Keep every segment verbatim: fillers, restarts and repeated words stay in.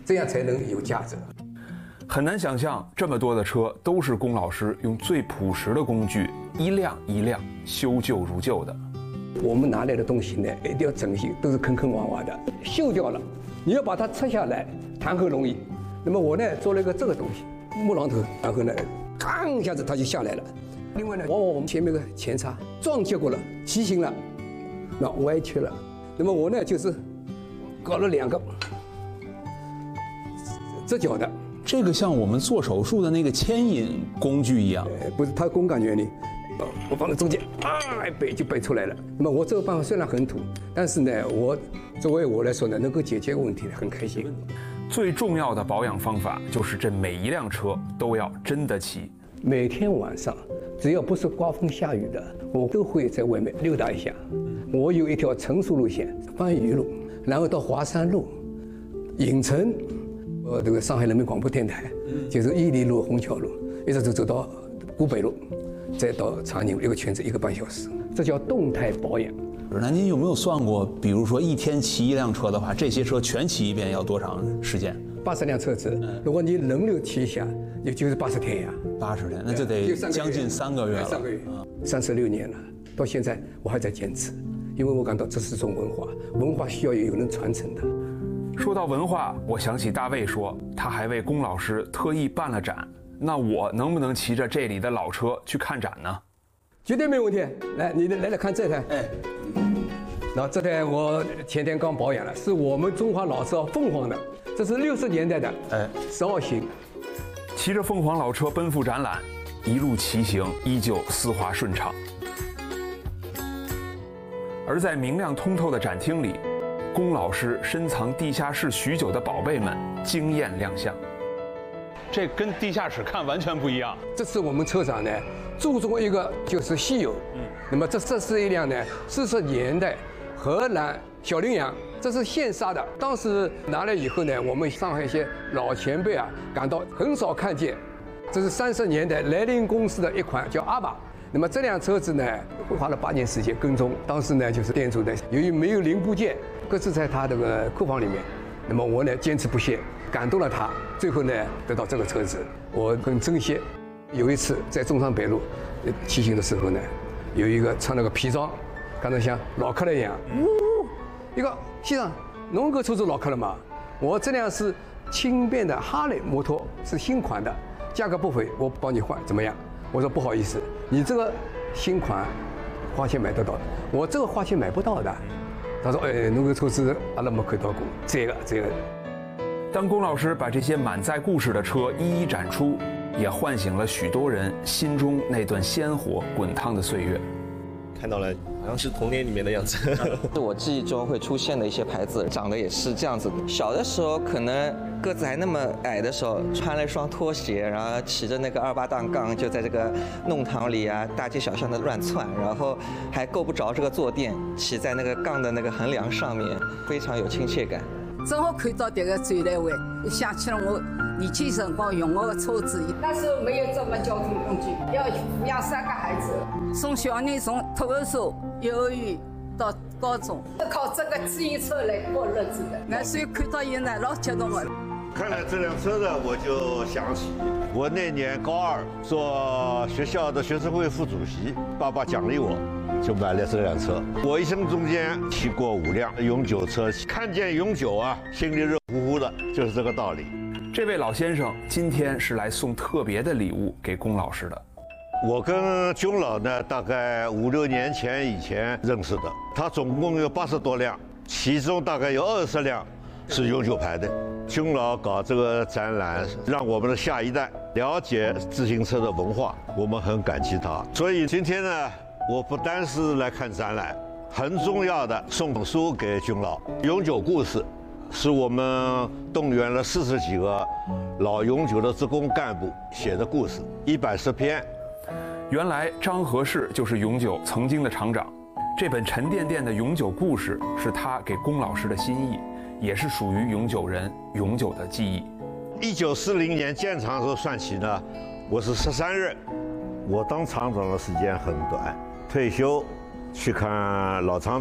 这样才能有价值。 很难想象，这么多的车都是龚老师用最朴实的工具，一辆一辆修旧如旧的。 我们拿来的东西呢，一定要整齐，都是坑坑洼洼的，锈掉了，你要把它拆下来，谈何容易？那么我呢，做了一个这个东西，木榔头，然后呢，吭一下子它就下来了。另外呢，往往我们前面的前叉撞击过了，畸形了，那歪曲了。那么我呢，就是搞了两个折角的。 这个像我们做手术的那个牵引工具一样， 不是它工感原理。我放在中间，啊，一背就背出来了。那么我这个办法虽然很土，但是呢，我作为我来说呢，能够解决问题的，很开心。 最重要的保养方法就是这每一辆车都要真得齐。 每天晚上，只要不是刮风下雨的，我都会在外面溜达一下。我有一条成熟路线，番禺路，然后到华山路、影城。呃，这个上海人民广播电台，就是伊犁路、虹桥路，一直走走到古北路，再到长宁路，一个圈子一个半小时，这叫动态保养。 那您有没有算过，比如说一天骑一辆车的话，这些车全骑一遍要多长时间？ 八十辆车子，如果你轮流骑一下，也就是八十天呀。 八十天，那就得将近三个月了。 三个月，三十六年了，到现在我还在坚持，因为我感到这是种文化，文化需要有人传承的。 说到文化，我想起大卫说，他还为龚老师特意办了展。那我能不能骑着这里的老车去看展呢？ 绝对没问题。来，你来来看这台。哎，然后这台我前天刚保养了，是我们中华老车凤凰的，这是六十年代的，哎，十二型。 骑着凤凰老车奔赴展览，一路骑行依旧丝滑顺畅。而在明亮通透的展厅里，龚老师深藏地下室许久的宝贝们惊艳亮相。这跟地下室看完全不一样。 这次我们车厂呢，注重一个就是稀有。嗯。那么这这是一辆呢四十年代荷兰小羚羊，这是现杀的。当时拿来以后呢，我们上海一些老前辈啊，感到很少看见。这是三十年代莱茵公司的一款叫阿巴。那么这辆车子呢，花了八年时间跟踪。当时呢，就是店主呢，由于没有零部件，搁置在他这个库房里面。那么我呢，坚持不懈，感动了他，最后呢，得到这个车子，我很珍惜。有一次在中山北路骑行的时候呢，有一个穿了个皮装，看着像老客了一样，呜，一个先生，侬个车子老客了嘛？我这辆是轻便的哈雷摩托，是新款的，价格不菲，我帮你换，怎么样？我说不好意思，你这个新款花钱买得到的，我这个花钱买不到的。他说：“哎，侬个车子阿拉没看到过，这个这个。” 当龚老师把这些满载故事的车一一展出，也唤醒了许多人心中那段鲜活滚烫的岁月。 看到了，好像是童年里面的样子。 是我记忆中会出现的一些牌子，长得也是这样子的。小的时候可能个子还那么矮的时候，穿了一双拖鞋，然后骑着那个二八档杠，就在这个弄堂里啊、大街小巷的乱窜，然后还够不着这个坐垫，骑在那个杠的那个横梁上面，非常有亲切感。 正好看到这个展览会，想起了我年轻辰光用我的车子。那时候没有这么交通工具，要抚养三个孩子，送小人从托儿所、幼儿园到高中，靠这个自行车来过日子的。那所以看到现在老激动的。 看了这辆车呢，我就想起我那年高二做学校的学生会副主席，爸爸奖励我，就买了这辆车。我一生中间骑过五辆永久车，看见永久啊，心里热乎乎的，就是这个道理。 这位老先生今天是来送特别的礼物给龚老师的。 我跟龚老呢，大概五六年前以前认识的，他总共有八十多辆，其中大概有二十辆是永久牌的。龚老搞这个展览，让我们的下一代了解自行车的文化，我们很感激他。所以今天呢，我不单是来看展览，很重要的送本书给龚老，《永久故事》是我们动员了四十几个老永久的职工干部写的故事，一百十篇。 原来张和世就是永久曾经的厂长，这本沉甸甸的永久故事是他给龚老师的心意，也是属于永久人永久的记忆。 一九四零年建厂时候算起呢，我是十三任，我当厂长的时间很短，退休去看老厂长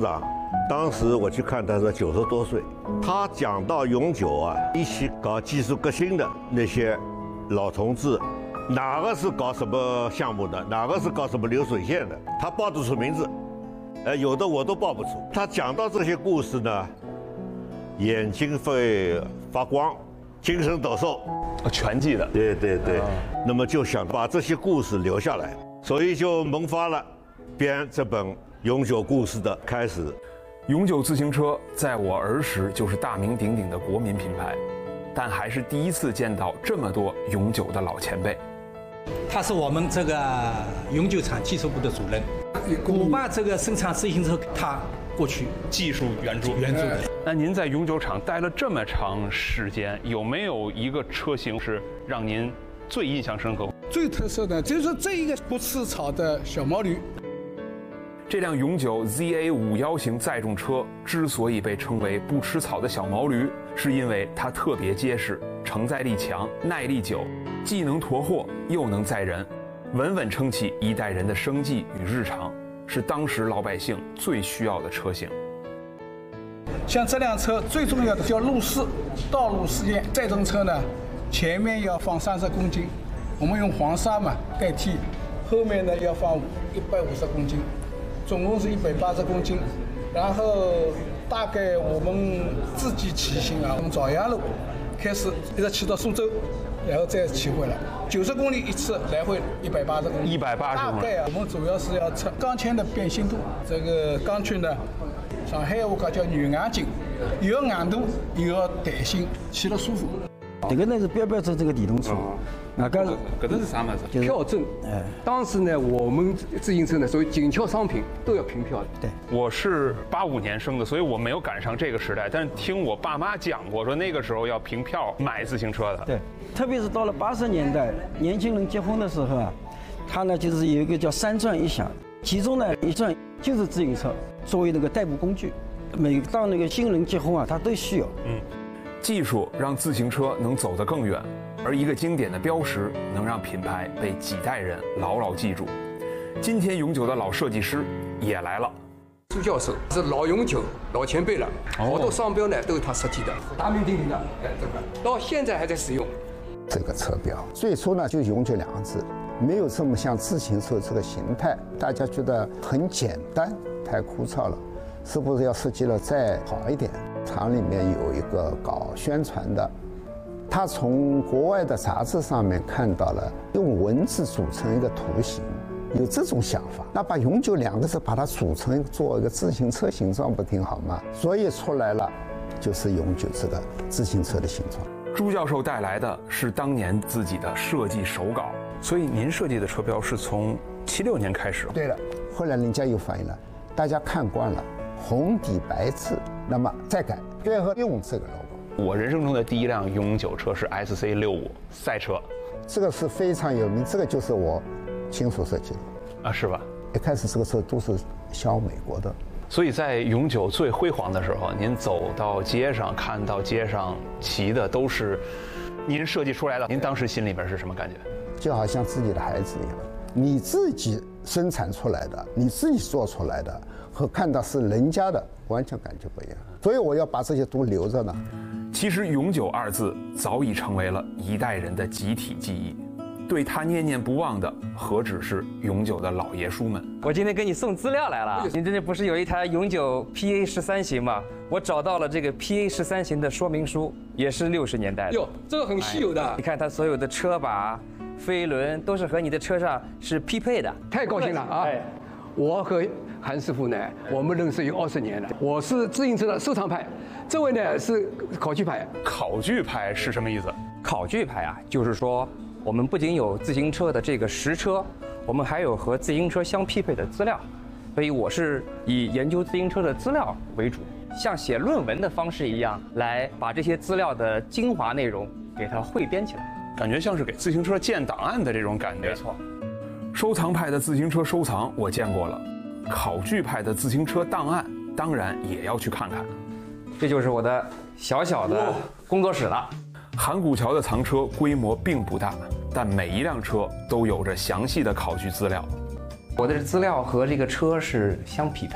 当时我去看他说九十多岁，他讲到永久啊，一起搞技术革新的那些老同志，哪个是搞什么项目的，哪个是搞什么流水线的，他报得出名字，呃，有的我都报不出。他讲到这些故事呢，眼睛会发光，精神抖擞， 全记得。 对对对，那么就想把这些故事留下来，所以就萌发了编这本永久故事的开始。 永久自行车在我儿时就是大名鼎鼎的国民品牌，但还是第一次见到这么多永久的老前辈。 他是我们这个永久厂技术部的主任，古巴这个生产自行车，他过去技术援助援助的。 那您在永久厂待了这么长时间，有没有一个车型是让您最印象深刻？ 最特色的就是这一个不吃草的小毛驴。 这辆永久 Z A 五幺型载重车之所以被称为不吃草的小毛驴，是因为它特别结实，承载力强，耐力久，既能驮货又能载人，稳稳撑起一代人的生计与日常，是当时老百姓最需要的车型。 像这辆车最重要的叫路试，道路试验载重车呢，前面要放三十公斤，我们用黄沙嘛代替，后面呢要放一百五十公斤。总共是一百八十公斤，然后大概我们自己骑行啊，从枣阳路开始一直骑到苏州，然后再骑回来，九十公里一次，来回一百八十公里。 一百八十公里。 大概啊，我们主要是要测钢圈的变形度。这个钢圈呢，上海话讲叫软硬劲，又要硬度又要弹性，骑得舒服。 这个呢是标标准这个电动车。 那个搿个是啥么子？ 票证。哎，当时呢，我们自行车呢，属于紧俏商品，都要凭票的。 对， 我是八五年生的，所以我没有赶上这个时代。但是听我爸妈讲过，说那个时候要凭票买自行车的。 对，特别是到了八十年代，年轻人结婚的时候啊，他呢就是有一个叫三转一响，其中呢一转就是自行车作为那个代步工具。每当那个新人结婚啊，他都需要。 嗯，技术让自行车能走得更远。而一个经典的标识能让品牌被几代人牢牢记住。今天永久的老设计师也来了， 朱教授是老永久老前辈了，好多商标呢都是他设计的，大名鼎鼎的，哎，这个到现在还在使用。 这个车标最初呢就永久两个字，没有这么像自行车这个形态，大家觉得很简单，太枯燥了，是不是要设计了再好一点？厂里面有一个搞宣传的。他从国外的杂志上面看到了用文字组成一个图形，有这种想法，那把永久两个字把它组成做一个自行车形状不挺好吗？所以出来了就是永久这个自行车的形状。 朱教授带来的是当年自己的设计手稿，所以您设计的车标是从七六年开始。 对了，后来人家又反映了，大家看惯了红底白字，那么再改，最后用这个 logo。 我人生中的第一辆永久车是 S C 六五赛车， 这个是非常有名，这个就是我亲手设计的啊，是吧？ 一开始这个车都是销美国的， 所以在永久最辉煌的时候，您走到街上看到街上骑的都是您设计出来的，您当时心里边是什么感觉？ 就好像自己的孩子一样，你自己生产出来的，你自己做出来的，和看到是人家的，完全感觉不一样。所以我要把这些都留着呢。 其实“永久”二字早已成为了一代人的集体记忆，对他念念不忘的，何止是永久的老爷叔们？ 我今天给你送资料来了，您这里不是有一台永久 P A 十三型吗？我找到了这个 P A 十三型的说明书，也是六十年代的。 哟，这个很稀有的。 哎、你看它所有的车把、飞轮都是和你的车上是匹配的。 太高兴了啊！哎，我和韩师傅呢，我们认识有二十年了。我是自行车的收藏派，这位呢是考据派。 考据派是什么意思？ 考据派啊，就是说我们不仅有自行车的这个实车，我们还有和自行车相匹配的资料。所以我是以研究自行车的资料为主，像写论文的方式一样，来把这些资料的精华内容给它汇编起来， 感觉像是给自行车建档案的这种感觉。 没错。 收藏派的自行车收藏我见过了，考据派的自行车档案当然也要去看看。 这就是我的小小的工作室了。 韩古桥的藏车规模并不大，但每一辆车都有着详细的考据资料。 我的资料和这个车是相匹配的，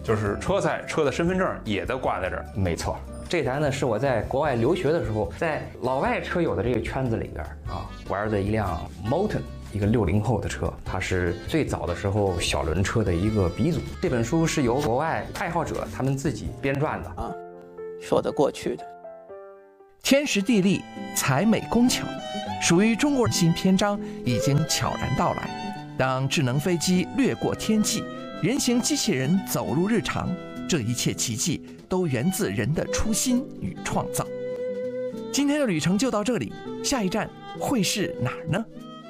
就是车载车的身份证也都挂在这儿。 没错，这台呢是我在国外留学的时候，在老外车友的这个圈子里边啊玩的一辆 Moulton。一个六零后的车，它是最早的时候小轮车的一个鼻祖。这本书是由国外爱好者他们自己编撰的啊，说得过去的。 天时地利，才美工巧，属于中国新篇章已经悄然到来。当智能飞机掠过天际，人形机器人走入日常，这一切奇迹都源自人的初心与创造。今天的旅程就到这里，下一站会是哪儿呢？